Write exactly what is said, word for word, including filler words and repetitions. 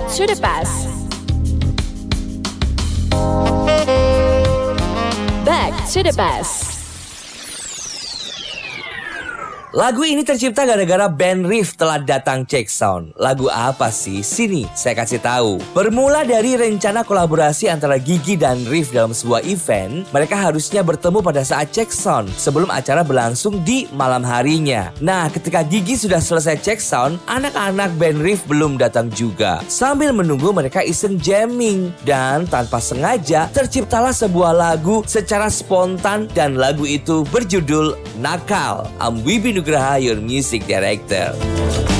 to the Past. Back to the Past. Lagu ini tercipta gara-gara band Riff telah datang cek sound. Lagu apa sih? Sini saya kasih tahu. Bermula dari rencana kolaborasi antara Gigi dan Riff dalam sebuah event, mereka harusnya bertemu pada saat cek sound sebelum acara berlangsung di malam harinya. Nah, ketika Gigi sudah selesai cek sound, anak-anak band Riff belum datang juga. Sambil menunggu, mereka iseng jamming dan tanpa sengaja terciptalah sebuah lagu secara spontan dan lagu itu berjudul Nakal. I'm Wibi Nugraha, your music director.